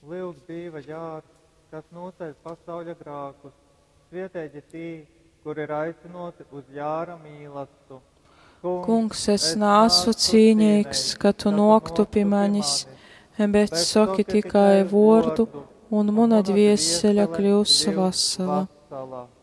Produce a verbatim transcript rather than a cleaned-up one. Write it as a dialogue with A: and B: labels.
A: Lūk, dīva jārs, kas nosēs pasauļa grākus, svietēģi tī, kur ir aicinoti uz jāra mīlestību.
B: Kungs, es nāsu cīnīgs, ka tu noktupi manis, bet saki tikai vārdu, un mana dvieseļa kļūs vasala.